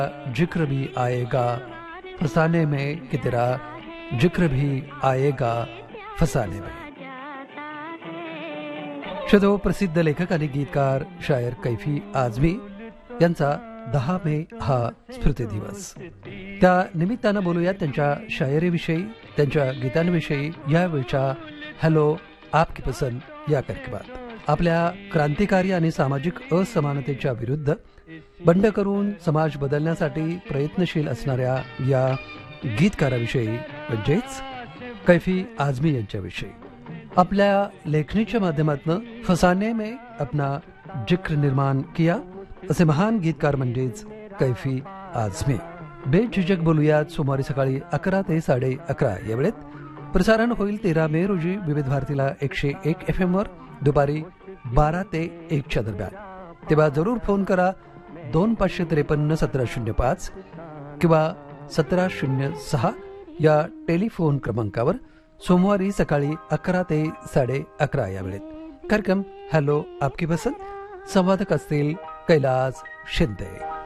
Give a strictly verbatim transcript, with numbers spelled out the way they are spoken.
जिक्र भी आएगा फसाने में कि तेरा जिक्र भी आएगा फसाने में. शो प्रसिद्ध लेखक आणि गीतकार शायर कैफी आझमी यांचा दहा मे हा स्मृती दिवस. त्या निमित्तानं बोलूयात त्यांच्या शायरीविषयी, त्यांच्या गीतांविषयी यावेळच्या हॅलो आपकी पसंद या कार्यक्रमात. आपल्या क्रांतिकारी आणि सामाजिक असमानतेच्या विरुद्ध बंड करून समाज बदलण्यासाठी प्रयत्नशील असणाऱ्या या गीतकाराविषयी म्हणजेच कैफी आझमी यांच्याविषयी. आपल्या लेखणीच्या माध्यमातून फसाने में अपना जिक्र निर्माण किया असे महान गीतकार म्हणजेच कैफी आझमी. बेझिझक बोलूयात सोमवारी सकाळी अकरा ते साडे अकरा या वेळेत. प्रसारण होईल तेरा मे रोजी विविध भारतीला एकशे एक एफ एम वर दुपारी बारा ते एकच्या दरम्यान. तेव्हा जरूर फोन करा दोन पाचशे त्रेपन्न सतरा शून्य पाच किंवा सतरा शून्य सहा या टेलिफोन क्रमांकावर सोमवारी सकाळी अकरा ते साडे अकरा या वेळेत. कार्यक्रम हॅलो आपकी पसंद. संवादक असतील कैलास शिंदे.